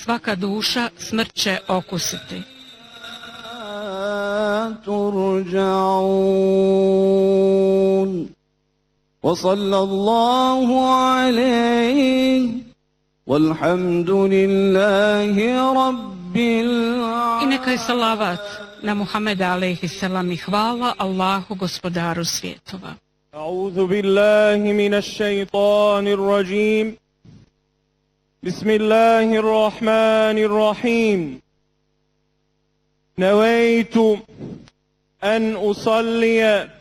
svaka duša smrt će okusiti. ترجعون وصلى الله عليه والحمد لله رب العالمين. I neka je salavat na Muhameda alejhi selam i hvala Allahu gospodaru svjetova. أعوذ بالله من الشيطان الرجيم بسم الله الرحمن الرحيم نويت أن أصلي